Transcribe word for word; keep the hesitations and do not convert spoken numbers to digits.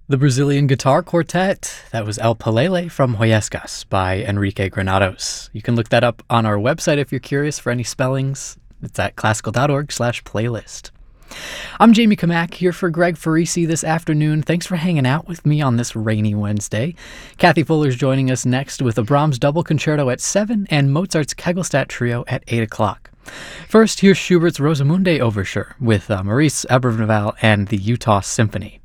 The Brazilian Guitar Quartet, that was El Palele from Huescas by Enrique Granados. You can look that up on our website if you're curious for any spellings. It's at classical.org slash playlist. I'm Jamie Kamak here for Greg Farisi this afternoon. Thanks for hanging out with me on this rainy Wednesday. Kathy Fuller's joining us next with a Brahms double concerto at seven and Mozart's Kegelstadt Trio at eight o'clock. First, here's Schubert's Rosamunde Overture with uh, Maurice Abravanel and the Utah Symphony.